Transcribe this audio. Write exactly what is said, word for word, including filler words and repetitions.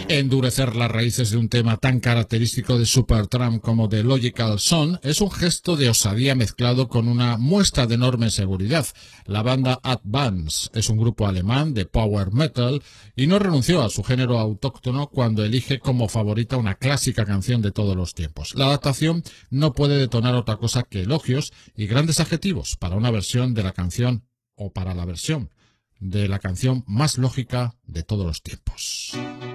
Endurecer las raíces de un tema tan característico de Supertramp como de Logical Song es un gesto de osadía mezclado con una muestra de enorme seguridad. La banda Advance es un grupo alemán de power metal y no renunció a su género autóctono cuando elige como favorita una clásica canción de todos los tiempos. La adaptación no puede detonar otra cosa que elogios y grandes adjetivos para una versión de la canción o para la versión de la canción más lógica de todos los tiempos.